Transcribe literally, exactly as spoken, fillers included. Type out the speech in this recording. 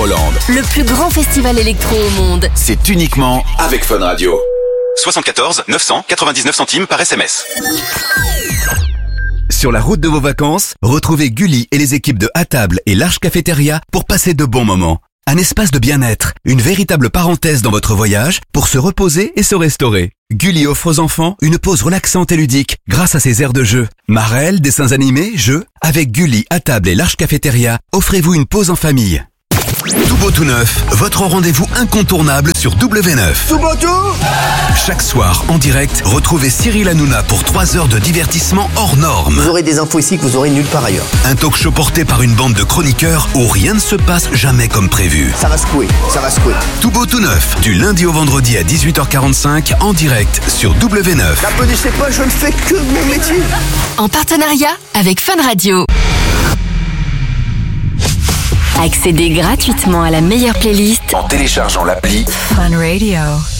Tomorrowland. Le plus grand festival électro au monde. C'est uniquement avec Fun Radio. soixante-quatorze neuf cent quatre-vingt-dix-neuf centimes par S M S. Sur la route de vos vacances, retrouvez Gulli et les équipes de À Table et L'Arche Cafétéria pour passer de bons moments. Un espace de bien-être, une véritable parenthèse dans votre voyage pour se reposer et se restaurer. Gulli offre aux enfants une pause relaxante et ludique grâce à ses aires de jeu. Marelle, dessins animés, jeux. Avec Gulli, À Table et L'Arche Cafétéria, offrez-vous une pause en famille. Tout beau tout neuf, votre rendez-vous incontournable sur W neuf. Tout beau tout Chaque soir, en direct, retrouvez Cyril Hanouna pour trois heures de divertissement hors norme. Vous aurez des infos ici que vous aurez nulle part ailleurs. Un talk show porté par une bande de chroniqueurs où rien ne se passe jamais comme prévu. Ça va secouer, ça va secouer. Tout beau tout neuf, du lundi au vendredi à dix-huit heures quarante-cinq, en direct sur W neuf. N'applaudissez pas, je ne fais que mon métier. En partenariat avec Fun Radio. Accédez gratuitement à la meilleure playlist En téléchargeant l'appli Fun Radio.